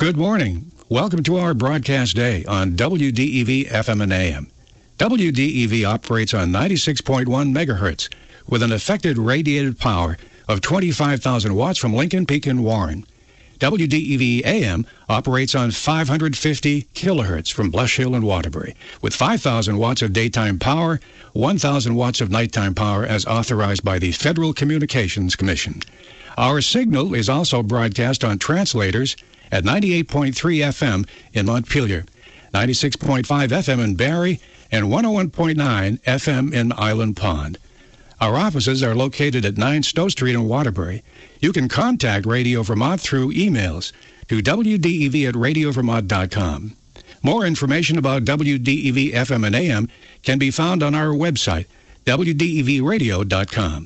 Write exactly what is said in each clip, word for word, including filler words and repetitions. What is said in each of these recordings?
Good morning. Welcome to our broadcast day on W D E V F M and A M. W D E V operates on ninety-six point one megahertz with an effective radiated power of twenty-five thousand watts from Lincoln Peak and Warren. W D E V A M operates on five hundred fifty kilohertz from Blush Hill and Waterbury with five thousand watts of daytime power, one thousand watts of nighttime power as authorized by the Federal Communications Commission. Our signal is also broadcast on translators at ninety-eight point three F M in Montpelier, ninety-six point five F M in Barrie, and one oh one point nine F M in Island Pond. Our offices are located at nine Stowe Street in Waterbury. You can contact Radio Vermont through emails to W D E V at radio vermont dot com. More information about W D E V F M and A M can be found on our website, W D E V radio dot com.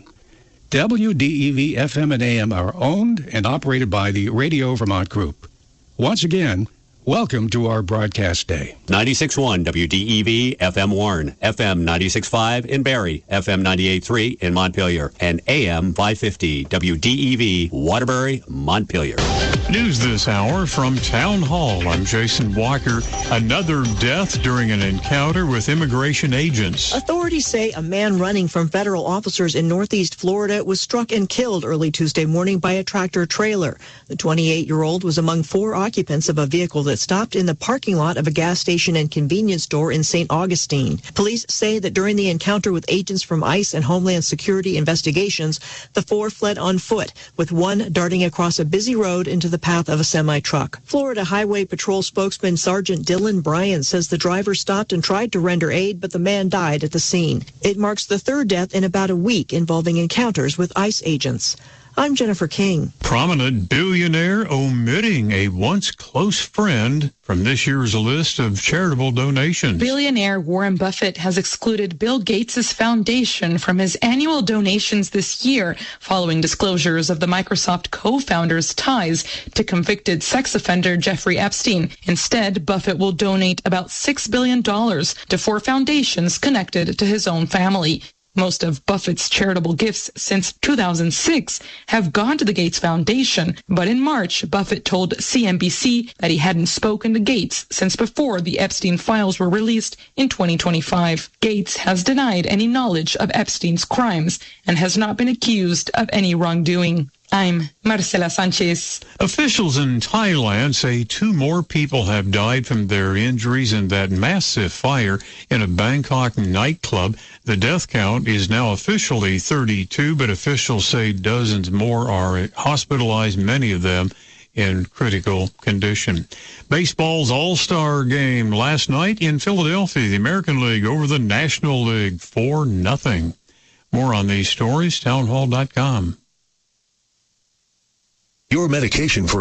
W D E V F M and A M are owned and operated by the Radio Vermont Group. Once again, welcome to our broadcast day. ninety-six point one W D E V F M Warren, F M ninety-six point five in Barrie, F M ninety-eight point three in Montpelier, and A M five fifty W D E V Waterbury, Montpelier. News this hour from Town Hall. I'm Jason Walker. Another death during an encounter with immigration agents. Authorities say a man running from federal officers in Northeast Florida was struck and killed early Tuesday morning by a tractor trailer. The twenty-eight-year-old was among four occupants of a vehicle that stopped in the parking lot of a gas station and convenience store in Saint Augustine. Police say that during the encounter with agents from ICE and Homeland Security investigations, the four fled on foot, with one darting across a busy road into the path of a semi-truck. Florida Highway Patrol spokesman Sergeant Dylan Bryan says the driver stopped and tried to render aid, but the man died at the scene. It marks the third death in about a week involving encounters with ICE agents. I'm Jennifer King. Prominent billionaire omitting a once close friend from this year's list of charitable donations. Billionaire Warren Buffett has excluded Bill Gates' foundation from his annual donations this year, following disclosures of the Microsoft co-founder's ties to convicted sex offender Jeffrey Epstein. Instead, Buffett will donate about six billion dollars to four foundations connected to his own family. Most of Buffett's charitable gifts since two thousand six have gone to the Gates Foundation, but in March, Buffett told C N B C that he hadn't spoken to Gates since before the Epstein files were released in twenty twenty-five. Gates has denied any knowledge of Epstein's crimes and has not been accused of any wrongdoing. I'm Marcela Sanchez. Officials in Thailand say two more people have died from their injuries in that massive fire in a Bangkok nightclub. The death count is now officially thirty-two, but officials say dozens more are hospitalized, many of them in critical condition. Baseball's All-Star game last night in Philadelphia, the American League over the National League, four nothing. More on these stories, town hall dot com. Your medication for